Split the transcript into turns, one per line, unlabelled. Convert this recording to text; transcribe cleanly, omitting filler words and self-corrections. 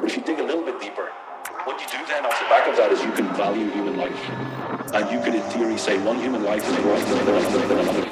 if you dig a little bit deeper, what you do then off the back of that is you can value human life. And you could, in theory, say one human life is worth more than another.